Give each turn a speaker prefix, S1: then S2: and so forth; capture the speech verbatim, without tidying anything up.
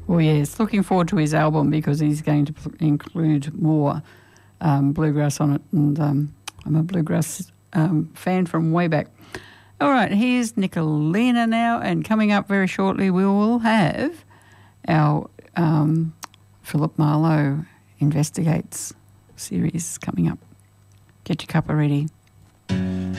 S1: Well, yes, looking forward to his album because he's going to pl- include more um, bluegrass on it, and um, I'm a bluegrass um, fan from way back. All right, here's Nicolina now, and coming up very shortly we will have our um, Philip Marlowe Investigates series coming up. Get your cuppa ready.